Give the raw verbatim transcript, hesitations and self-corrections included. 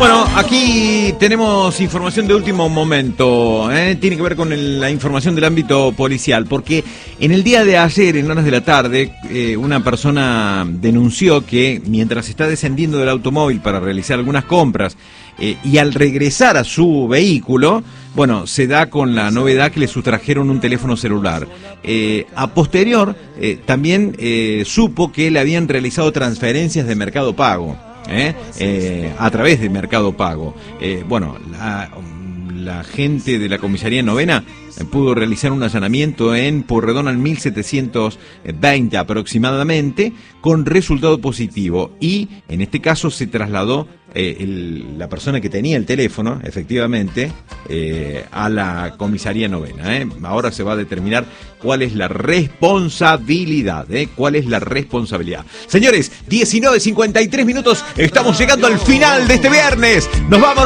Bueno, aquí tenemos información de último momento, ¿eh? Tiene que ver con el, la información del ámbito policial, porque en el día de ayer, en horas de la tarde, eh, una persona denunció que mientras está descendiendo del automóvil para realizar algunas compras eh, y al regresar a su vehículo, bueno, se da con la novedad que le sustrajeron un teléfono celular. Eh, a posterior, eh, también eh, supo que le habían realizado transferencias de Mercado Pago. ¿Eh? Eh, a través de Mercado Pago. Eh, bueno, la, la gente de la comisaría novena eh, pudo realizar un allanamiento en Pueyrredón al mil setecientos veinte aproximadamente, con resultado positivo, y en este caso se trasladó eh, el, la persona que tenía el teléfono, efectivamente, eh, a la comisaría novena. ¿eh? Ahora se va a determinar cuál es la responsabilidad, ¿eh? cuál es la responsabilidad. Señores, diecinueve cincuenta y tres minutos, estamos llegando al final de este viernes. Nos vamos.